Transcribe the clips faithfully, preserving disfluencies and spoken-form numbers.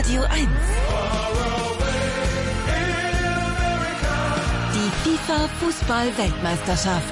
Radio eins. Die FIFA-Fußball-Weltmeisterschaft.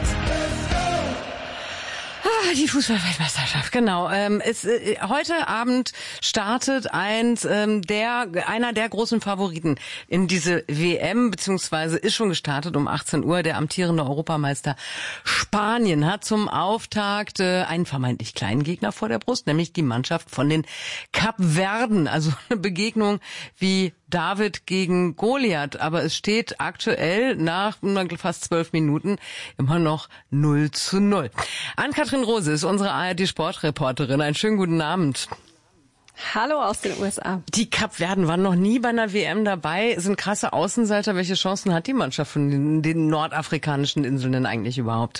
Ah, die Fußball-Weltmeisterschaft, genau. Ähm, es, äh, heute Abend startet eins ähm, der einer der großen Favoriten in diese W M, beziehungsweise ist schon gestartet um achtzehn Uhr. Der amtierende Europameister Spanien hat zum Auftakt äh, einen vermeintlich kleinen Gegner vor der Brust, nämlich die Mannschaft von den Kapverden. Also eine Begegnung wie David gegen Goliath, aber es steht aktuell nach fast zwölf Minuten immer noch null zu null. Ann-Kathrin Rose ist unsere A R D-Sportreporterin. Einen schönen guten Abend. Hallo aus den U S A. Die Kapverden waren noch nie bei einer W M dabei, sind krasse Außenseiter. Welche Chancen hat die Mannschaft von den, den nordafrikanischen Inseln denn eigentlich überhaupt?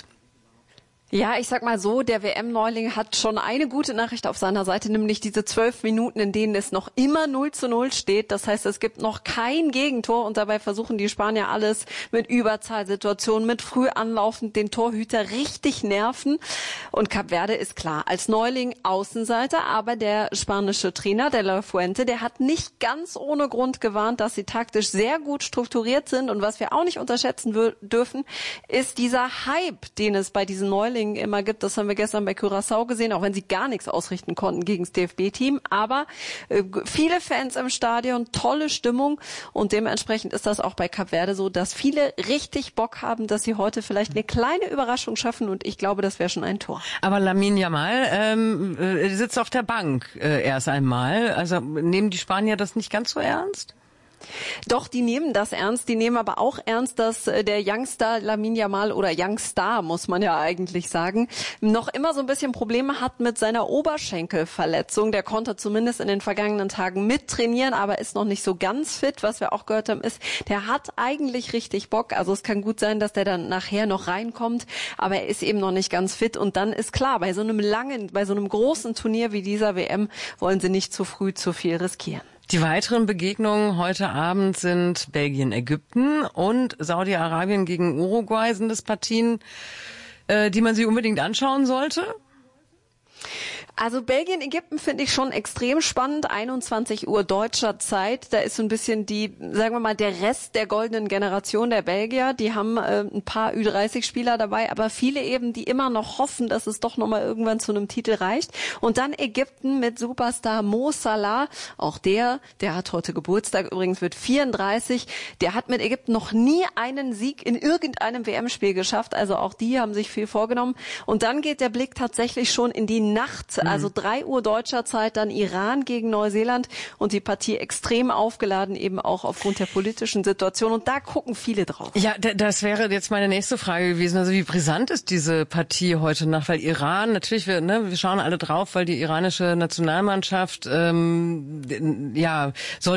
Ja, ich sag mal so, der W M-Neuling hat schon eine gute Nachricht auf seiner Seite, nämlich diese zwölf Minuten, in denen es noch immer null zu null steht. Das heißt, es gibt noch kein Gegentor und dabei versuchen die Spanier alles mit Überzahlsituationen, mit früh anlaufend den Torhüter richtig nerven. Und Kap Verde ist klar, als Neuling Außenseiter, aber der spanische Trainer, der La Fuente, der hat nicht ganz ohne Grund gewarnt, dass sie taktisch sehr gut strukturiert sind. Und was wir auch nicht unterschätzen dürfen, ist dieser Hype, den es bei diesen Neulingen immer gibt. Das haben wir gestern bei Curaçao gesehen, auch wenn sie gar nichts ausrichten konnten gegen das D F B-Team. Aber äh, viele Fans im Stadion, tolle Stimmung und dementsprechend ist das auch bei Kap Verde so, dass viele richtig Bock haben, dass sie heute vielleicht eine kleine Überraschung schaffen und ich glaube, das wäre schon ein Tor. Aber Lamine Yamal ähm, äh, sitzt auf der Bank äh, erst einmal. Also nehmen die Spanier das nicht ganz so ernst? Doch, die nehmen das ernst. Die nehmen aber auch ernst, dass der Youngster Lamine Yamal oder Youngstar, muss man ja eigentlich sagen, noch immer so ein bisschen Probleme hat mit seiner Oberschenkelverletzung. Der konnte zumindest in den vergangenen Tagen mittrainieren, aber ist noch nicht so ganz fit. Was wir auch gehört haben, ist, der hat eigentlich richtig Bock. Also es kann gut sein, dass der dann nachher noch reinkommt, aber er ist eben noch nicht ganz fit. Und dann ist klar, bei so einem langen, bei so einem großen Turnier wie dieser W M wollen sie nicht zu früh zu viel riskieren. Die weiteren Begegnungen heute Abend sind Belgien-Ägypten und Saudi-Arabien gegen Uruguay. Sind das Partien, äh, die man sich unbedingt anschauen sollte? Also Belgien, Ägypten finde ich schon extrem spannend. einundzwanzig Uhr deutscher Zeit. Da ist so ein bisschen die, sagen wir mal, der Rest der goldenen Generation der Belgier. Die haben äh, ein paar Ü dreißig Spieler dabei, aber viele eben, die immer noch hoffen, dass es doch nochmal irgendwann zu einem Titel reicht. Und dann Ägypten mit Superstar Mo Salah. Auch der, der hat heute Geburtstag, übrigens wird vierunddreißig. Der hat mit Ägypten noch nie einen Sieg in irgendeinem W M-Spiel geschafft. Also auch die haben sich viel vorgenommen. Und dann geht der Blick tatsächlich schon in die Nacht. Also drei Uhr deutscher Zeit, dann Iran gegen Neuseeland und die Partie extrem aufgeladen, eben auch aufgrund der politischen Situation. Und da gucken viele drauf. Ja, das wäre jetzt meine nächste Frage gewesen. Also wie brisant ist diese Partie heute Nacht? Weil Iran, natürlich, wir, ne, wir schauen alle drauf, weil die iranische Nationalmannschaft ähm, ja soll